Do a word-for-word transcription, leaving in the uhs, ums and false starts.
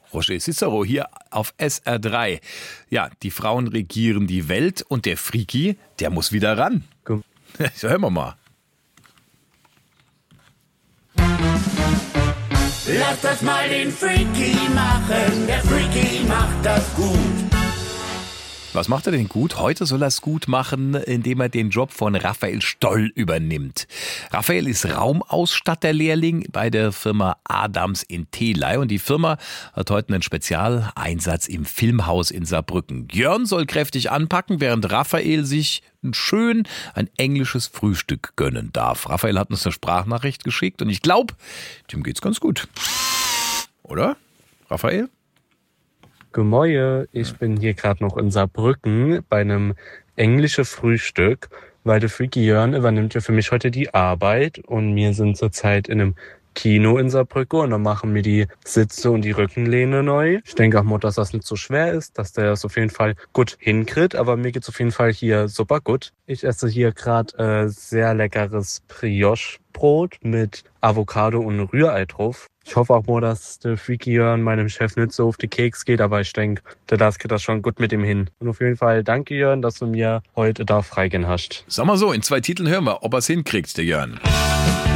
Roger Cicero hier auf S R drei. Ja, die Frauen regieren die Welt und der Freaky, der muss wieder ran. Gut. Hören wir mal. Lass das mal den Freaky machen, der Freaky macht das gut. Was macht er denn gut? Heute soll er es gut machen, indem er den Job von Raphael Stoll übernimmt. Raphael ist Raumausstatterlehrling bei der Firma Adams in Theley und die Firma hat heute einen Spezialeinsatz im Filmhaus in Saarbrücken. Jörn soll kräftig anpacken, während Raphael sich schön ein englisches Frühstück gönnen darf. Raphael hat uns eine Sprachnachricht geschickt und ich glaube, dem geht's ganz gut. Oder, Raphael? Gemäue, ich bin hier gerade noch in Saarbrücken bei einem englischen Frühstück, weil der Freaky Jörn übernimmt ja für mich heute die Arbeit und wir sind zurzeit in einem Kino in Saarbrücken und dann machen wir die Sitze und die Rückenlehne neu. Ich denke auch mal, dass das nicht so schwer ist, dass der das auf jeden Fall gut hinkriegt, aber mir geht's auf jeden Fall hier super gut. Ich esse hier gerade äh, sehr leckeres Brioche-Brot mit Avocado und Rührei drauf. Ich hoffe auch mal, dass der Freaky Jörn meinem Chef nicht so auf die Keks geht, aber ich denke, der das geht das schon gut mit ihm hin. Und auf jeden Fall danke Jörn, dass du mir heute da freigehen hast. Sag mal so, in zwei Titeln hören wir, ob er es hinkriegt, der Jörn.